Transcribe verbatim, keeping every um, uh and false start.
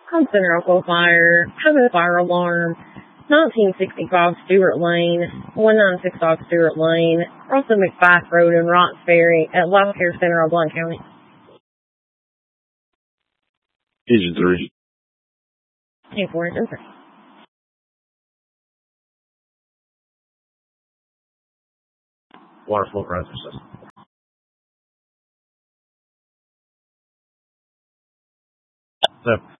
Home Center Oakville Fire, have a fire alarm, nineteen sixty-five Stewart Lane, one nine six five Stewart Lane, Russell McFath Road in Roxbury at Life Care Center of Blount County. Engine three. Hey, four, engine three. Water flow pressure system. So,